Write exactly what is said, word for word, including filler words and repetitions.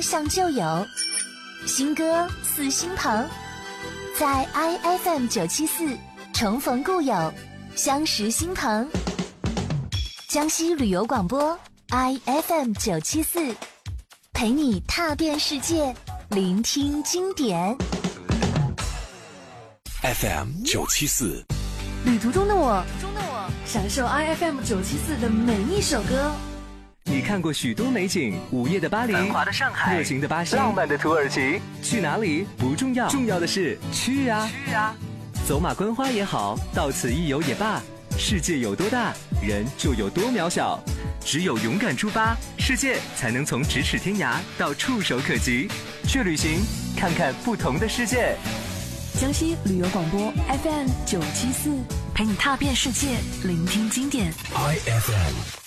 向旧友，新歌似新朋，在 I F M 九七四重逢故友，相识新朋。江西旅游广播 I F M 九七四，陪你踏遍世界，聆听经典。 F M 九七四， 旅途中的我，中的我，享受 I F M 九七四的每一首歌。 你看过许多美景，午夜的巴黎， 繁华的上海， 热情的巴西， 浪漫的土耳其。 去哪里不重要，重要的是去啊！ 去啊！ 走马观花也好，到此一游也罢，世界有多大，人就有多渺小。只有勇敢出发，世界才能从咫尺天涯到触手可及。去旅行，看看不同的世界。 江西旅游广播 F M 九七四，陪你踏遍世界，聆听经典。 I F M。